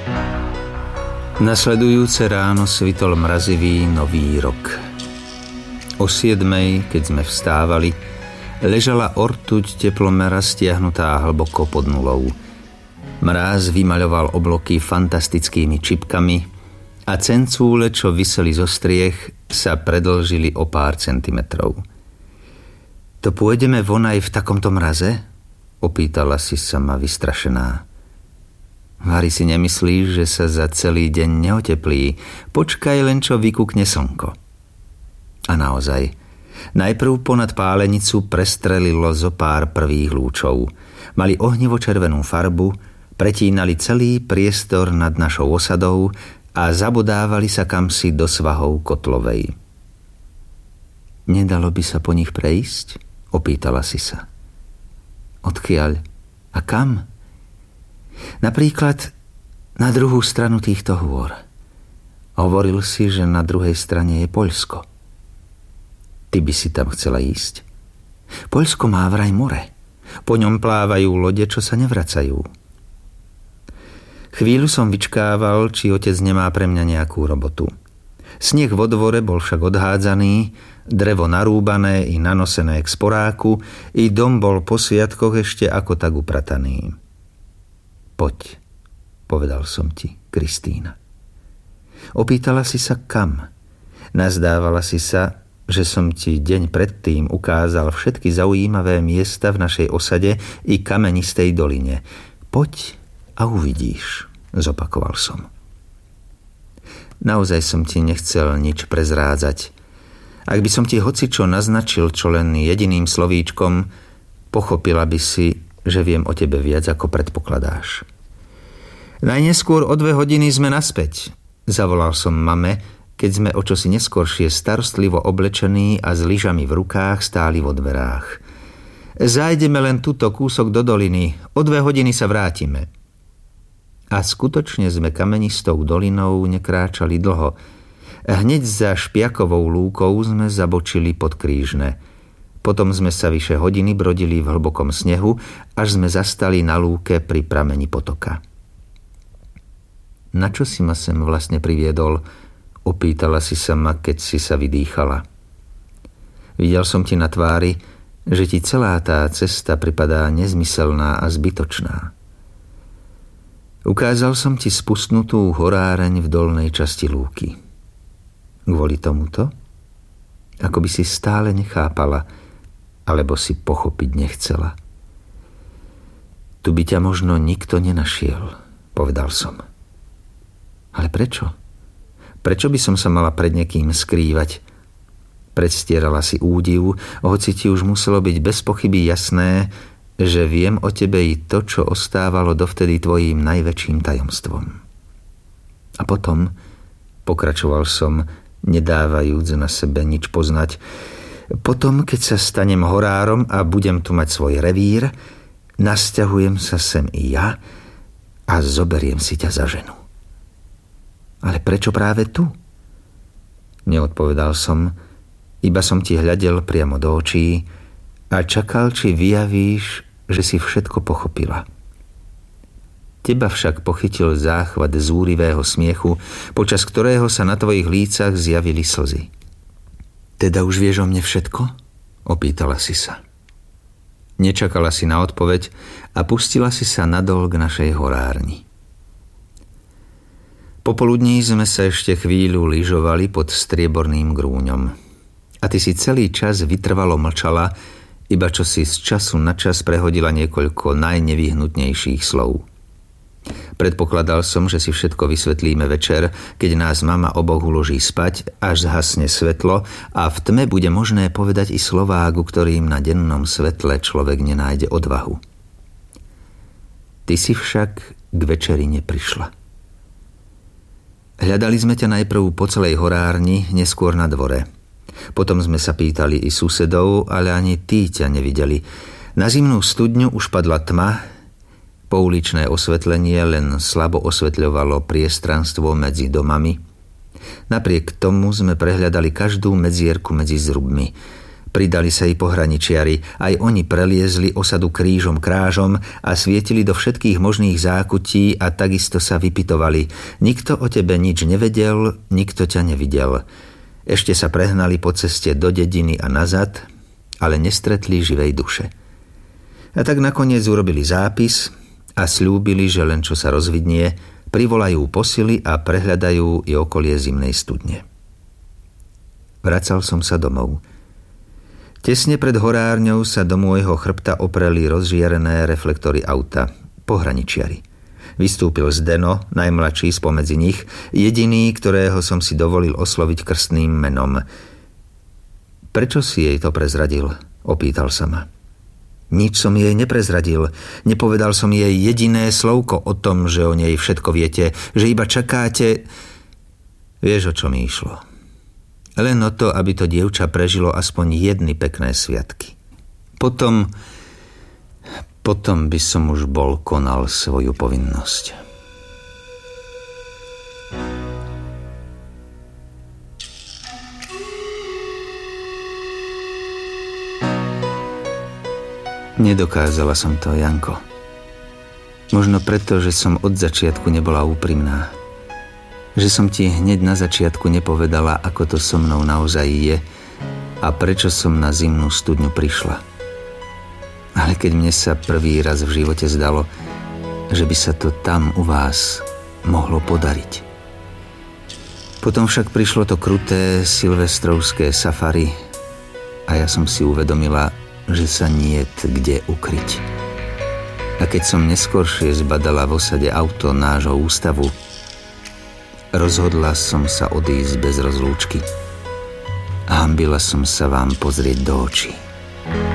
Nasledujúce ráno svitol mrazivý nový rok. O 7:00, keď sme vstávali, ležala ortuť teplomera stiahnutá hlboko pod nulou. Mráz vymaľoval obloky fantastickými čipkami a cencúle, čo viseli zo striech, sa predĺžili o pár centimetrov. To pôjdeme von aj v takomto mraze? Opýtala si sa ma vystrašená. Mári, si nemyslíš, že sa za celý deň neoteplí? Počkaj len, čo vykúkne slnko. A naozaj, najprv ponad pálenicu prestrelilo zo pár prvých lúčov. Mali ohnivo červenú farbu, pretínali celý priestor nad našou osadou a zabodávali sa kamsi do svahov kotlovej. Nedalo by sa po nich prejsť? Opýtala si sa. Odkiaľ? A kam? Napríklad na druhú stranu týchto hôr. Hovoril si, že na druhej strane je Poľsko. Ty by si tam chcela ísť? Poľsko má vraj more. Po ňom plávajú lode, čo sa nevracajú. Chvíľu som vyčkával, či otec nemá pre mňa nejakú robotu. Sneh vo dvore bol však odhádzaný, drevo narúbané i nanosené k sporáku, i dom bol po sviatkoch ešte ako tak uprataný. Poď, povedal som ti, Kristína. Opýtala si sa kam. Nazdávala si sa, že som ti deň predtým ukázal všetky zaujímavé miesta v našej osade i kamenistej doline. Poď a uvidíš, zopakoval som. Naozaj som ti nechcel nič prezrádzať. Ak by som ti hocičo naznačil, čo len jediným slovíčkom, pochopila by si, že viem o tebe viac, ako predpokladáš. Najneskôr o 2 hodiny sme naspäť, zavolal som mame, keď sme o čosi neskoršie starostlivo oblečení a s lyžami v rukách stáli vo dverách. Zájdeme len túto kúsok do doliny, o 2 hodiny sa vrátime. A skutočne sme kamenistou dolinou nekráčali dlho. Hneď za Špiakovou lúkou sme zabočili pod Krížne. Potom sme sa vyše hodiny brodili v hlbokom snehu, až sme zastali na lúke pri prameni potoka. Na čo si ma sem vlastne priviedol? Opýtala si sa ma, keď si sa vydýchala. Videl som ti na tvári, že ti celá tá cesta pripadá nezmyselná a zbytočná. Ukázal som ti spustnutú horáreň v dolnej časti lúky. Kvôli tomuto? Ako by si stále nechápala, alebo si pochopiť nechcela. Tu by ťa možno nikto nenašiel, povedal som. Ale prečo? Prečo by som sa mala pred niekým skrývať? Predstierala si údiv, hoci ti už muselo byť bez pochyby jasné, že viem o tebe i to, čo ostávalo dovtedy tvojím najväčším tajomstvom. A potom, pokračoval som, nedávajúc na sebe nič poznať, potom, keď sa stanem horárom a budem tu mať svoj revír, nasťahujem sa sem i ja a zoberiem si ťa za ženu. Ale prečo práve tu? Neodpovedal som, iba som ti hľadel priamo do očí a čakal, či vyjavíš, že si všetko pochopila. Teba však pochytil záchvat zúrivého smiechu, počas ktorého sa na tvojich lícach zjavili slzy. Teda už vieš o mne všetko? Opýtala si sa. Nečakala si na odpoveď a pustila si sa nadol k našej horárni. Popoludní sme sa ešte chvíľu lyžovali pod strieborným grúňom. A ty si celý čas vytrvalo mlčala, iba čo si z času na čas prehodila niekoľko najnevyhnutnejších slov. Predpokladal som, že si všetko vysvetlíme večer, keď nás mama oboch uloží spať, až zhasne svetlo a v tme bude možné povedať i slová, ku ktorým na dennom svetle človek nenájde odvahu. Ty si však k večeri neprišla. Hľadali sme ťa najprv po celej horárni, neskôr na dvore. Potom sme sa pýtali i susedov, ale ani tí ťa nevideli. Na zimnú studňu už padla tma, pouličné osvetlenie len slabo osvetľovalo priestranstvo medzi domami. Napriek tomu sme prehľadali každú medzierku medzi zrubmi. Pridali sa i pohraničiari, aj oni preliezli osadu krížom krážom a svietili do všetkých možných zákutí a takisto sa vypytovali. Nikto o tebe nič nevedel, nikto ťa nevidel. Ešte sa prehnali po ceste do dediny a nazad, ale nestretli živej duše. A tak nakoniec urobili zápis a sľúbili, že len čo sa rozvidnie, privolajú posily a prehľadajú i okolie zimnej studne. Vracal som sa domov. Tesne pred horárňou sa do môjho chrbta opreli rozžierené reflektory auta, pohraničiari. Vystúpil Zdeno, najmladší spomedzi nich, jediný, ktorého som si dovolil osloviť krstným menom. Prečo si jej to prezradil? Opýtal sa ma. Nič som jej neprezradil. Nepovedal som jej jediné slovko o tom, že o nej všetko viete, že iba čakáte. Vieš, o čo mi išlo. Len o to, aby to dievča prežilo aspoň jedny pekné sviatky. Potom by som už bol konal svoju povinnosť. Nedokázala som to, Janko. Možno preto, že som od začiatku nebola úprimná. Že som ti hneď na začiatku nepovedala, ako to so mnou naozaj je a prečo som na zimnú studňu prišla. Ale keď mne sa prvý raz v živote zdalo, že by sa to tam u vás mohlo podariť. Potom však prišlo to kruté silvestrovské safari a ja som si uvedomila, že sa niet kde ukryť. A keď som neskoršie zbadala v osade auto nášho ústavu, rozhodla som sa odísť bez rozlúčky a hanbila som sa vám pozrieť do očí.